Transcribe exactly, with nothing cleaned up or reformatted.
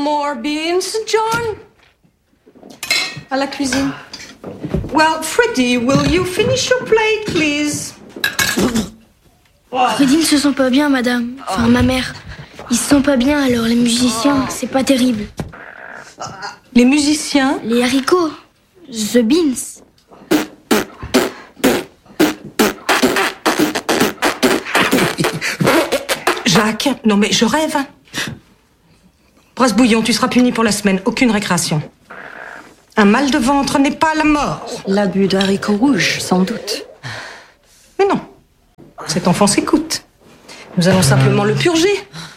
More beans, John? À la cuisine. Well, Freddy, will you finish your plate, please? Freddy ne se sent pas bien, madame. Enfin, ma mère. Ils se sentent pas bien, alors les musiciens, c'est pas terrible. Les musiciens? Les haricots. The beans. Jacques, non mais je rêve. Brosse-bouillon, tu seras puni pour la semaine. Aucune récréation. Un mal de ventre n'est pas la mort. L'abus d'haricots rouges, sans doute. Mais non. Cet enfant s'écoute. Nous allons simplement le purger.